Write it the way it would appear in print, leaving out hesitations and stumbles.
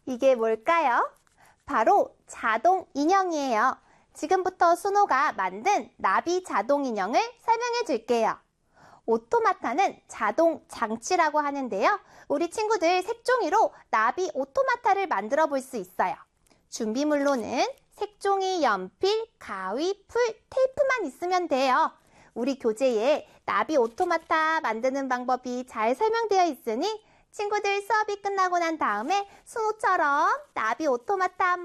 이게 뭘까요? 바로 자동 인형이에요. 지금부터 순호가 만든 나비 자동 인형을 설명해 줄게요. 오토마타는 자동 장치라고 하는데요. 우리 친구들 색종이로 나비 오토마타를 만들어 볼 수 있어요. 준비물로는 색종이, 연필, 가위, 풀, 테이프만 있으면 돼요. 우리 교재에 나비 오토마타 만드는 방법이 잘 설명되어 있으니 친구들 수업이 끝나고 난 다음에 순호처럼 나비 오토마타